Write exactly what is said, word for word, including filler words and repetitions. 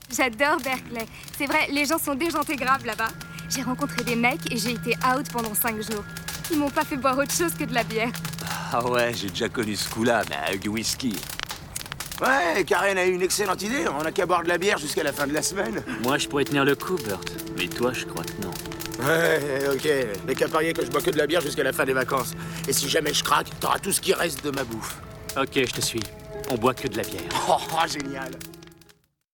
J'adore Berkeley. C'est vrai, les gens sont déjantés graves là-bas. J'ai rencontré des mecs et j'ai été out pendant cinq jours. Ils m'ont pas fait boire autre chose que de la bière. Ah ouais, j'ai déjà connu ce coup-là, mais avec du whisky. Ouais, Karen a eu une excellente idée. On n'a qu'à boire de la bière jusqu'à la fin de la semaine. Moi, je pourrais tenir le coup, Burt. Mais toi, je crois que non. Ouais, ok. Mais qu'à parier que je bois que de la bière jusqu'à la fin des vacances. Et si jamais je craque, t'auras tout ce qui reste de ma bouffe. Ok, je te suis. On boit que de la bière. Oh, oh génial.